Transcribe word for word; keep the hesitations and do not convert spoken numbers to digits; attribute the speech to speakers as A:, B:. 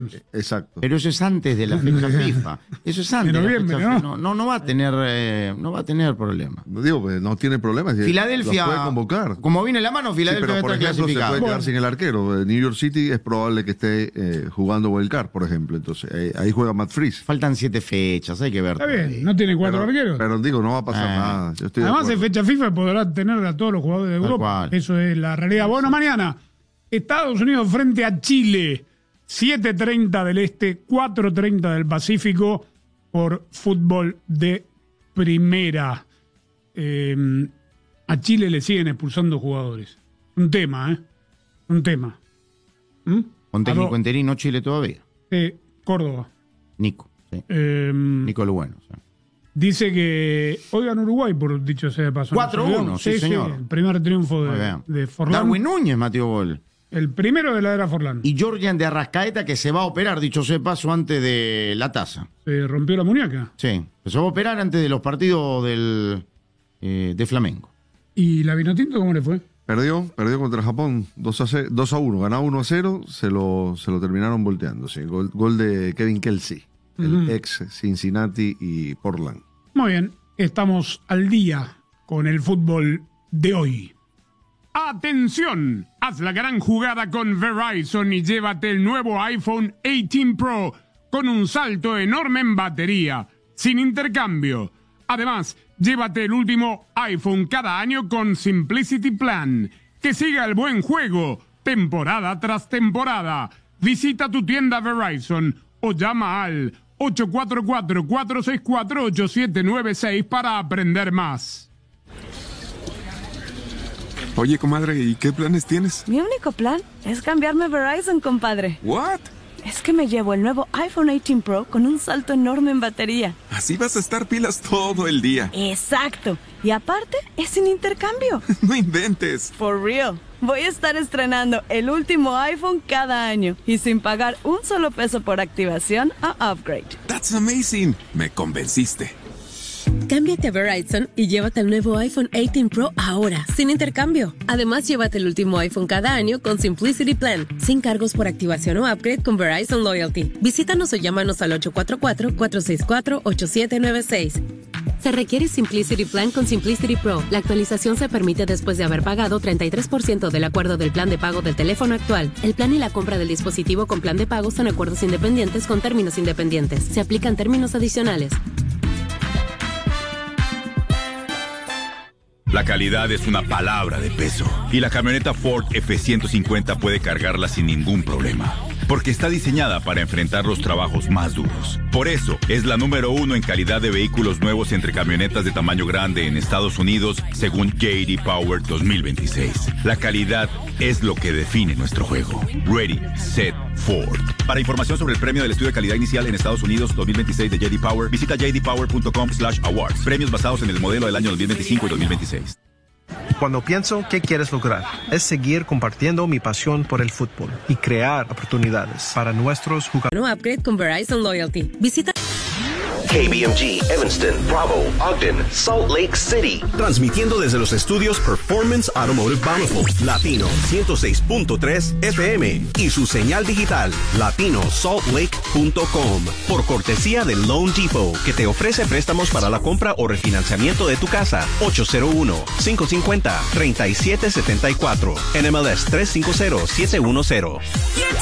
A: Exacto.
B: Pero eso es antes de la fecha FIFA. Eso es antes de la
C: noviembre,
B: fecha
C: ¿no?
B: FIFA. No, no, no va a tener, eh, no va a tener problema.
A: No digo, pues, no tiene problemas.
B: Filadelfia,
A: los puede convocar.
B: Como viene la mano, Filadelfia
A: sí, pero,
B: va a
A: por
B: estar
A: ejemplo, se
B: clasificado.
A: puede quedar
C: Bueno.
A: sin el arquero. New York City es probable que esté eh, jugando Wildcard, por ejemplo. Entonces, eh, ahí juega Matt Freese.
B: Faltan siete fechas, hay que ver.
C: Está
B: todavía.
C: bien, no tiene cuatro
A: Pero,
C: arqueros.
A: pero digo, no va a pasar
B: Ah.
A: nada. Yo estoy de
C: Además, en
A: acuerdo.
C: fecha FIFA podrá tener a todos los jugadores de
B: Tal
C: Europa.
B: cual.
C: Eso es la realidad. Bueno, mañana, Estados Unidos frente a Chile. siete treinta del Este, cuatro treinta del Pacífico por fútbol de primera. Eh, a Chile le siguen expulsando jugadores. Un tema, ¿eh? Un tema. ¿Mm?
B: Con técnico
C: Aló.
B: interino Chile todavía.
C: Eh, Córdoba.
B: Nico. Sí.
C: Eh,
B: Nico lo bueno. Sí.
C: Dice que hoy ganó Uruguay, por dicho sea de paso.
B: cuatro uno, sí, señor.
C: el primer triunfo
B: Muy
C: de,
B: bien.
C: de Forlán.
B: Darwin Núñez, Mateo Gol.
C: El primero de la era Forlán.
B: Y Georgian de Arrascaeta, que se va a operar, dicho sea de paso, antes de la tasa.
C: Se rompió la muñeca.
B: Sí, se va a operar antes de los partidos del eh, de Flamengo.
C: ¿Y la Vinotinto cómo le fue?
A: Perdió, perdió contra Japón dos a uno. Ganaba uno a cero, se lo, se lo terminaron volteando. Sí. Gol, gol de Kevin Kelsey, el
C: Ujú.
A: ex Cincinnati y Portland.
C: Muy bien, estamos al día con el fútbol de hoy. ¡Atención! Haz la gran jugada con Verizon y llévate el nuevo iPhone dieciocho Pro con un salto enorme en batería, sin intercambio. Además, llévate el último iPhone cada año con Simplicity Plan. Que siga el buen juego, temporada tras temporada. Visita tu tienda Verizon o llama al ocho cuatro cuatro, cuatro seis cuatro, ocho siete nueve seis para aprender más.
D: Oye, comadre, ¿y qué planes tienes?
E: Mi único plan es cambiarme a Verizon, compadre.
D: ¿What?
E: Es que me llevo el nuevo iPhone dieciocho Pro con un salto enorme en batería.
D: Así vas a estar pilas todo el día.
E: Exacto. Y aparte, es sin intercambio.
D: No inventes.
E: For real. Voy a estar estrenando el último iPhone cada año y sin pagar un solo peso por activación o upgrade.
D: That's amazing. Me convenciste.
F: Cámbiate a Verizon y llévate el nuevo iPhone dieciocho Pro ahora, sin intercambio. Además, llévate el último iPhone cada año con Simplicity Plan, sin cargos por activación o upgrade con Verizon Loyalty. Visítanos o llámanos al ocho cuatro cuatro, cuatro seis cuatro, ocho siete nueve seis. Se requiere Simplicity Plan con Simplicity Pro. La actualización se permite después de haber pagado treinta y tres por ciento del acuerdo del plan de pago del teléfono actual. El plan y la compra del dispositivo con plan de pago son acuerdos independientes con términos independientes. Se aplican términos adicionales.
G: La calidad es una palabra de peso y la camioneta Ford F ciento cincuenta puede cargarla sin ningún problema, porque está diseñada para enfrentar los trabajos más duros. Por eso, es la número uno en calidad de vehículos nuevos entre camionetas de tamaño grande en Estados Unidos, según J D Power dos mil veintiséis. La calidad es lo que define nuestro juego. Ready, Set, Ford. Para información sobre el premio del estudio de calidad inicial en Estados Unidos dos mil veintiséis de J D Power, visita j d power punto com slash awards. Premios basados en el modelo del año dos mil veinticinco y dos mil veintiséis.
H: Cuando pienso qué quieres lograr, es seguir compartiendo mi pasión por el fútbol y crear oportunidades para nuestros jugadores.
F: No upgrade con Verizon Loyalty. Visita
I: K B M G, Evanston, Bravo, Ogden, Salt Lake City. Transmitiendo desde los estudios Performance Automotive Bountiful, Latino ciento seis punto tres F M y su señal digital, latino salt lake punto com. Por cortesía de Loan Depot, que te ofrece préstamos para la compra o refinanciamiento de tu casa. ocho cero uno, cinco cinco cero, tres siete siete cuatro. N M L S tres cinco cero siete uno cero.